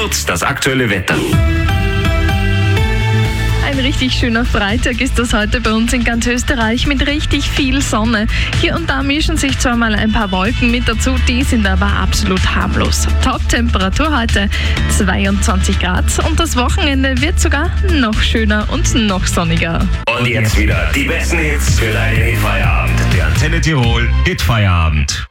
Jetzt das aktuelle Wetter. Ein richtig schöner Freitag ist das heute bei uns in ganz Österreich mit richtig viel Sonne. Hier und da mischen sich zwar mal ein paar Wolken mit dazu, die sind aber absolut harmlos. Top-Temperatur heute 22 Grad und das Wochenende wird sogar noch schöner und noch sonniger. Und jetzt wieder die besten Hits für deinen Hitfeierabend. Der Antenne Tirol Hitfeierabend.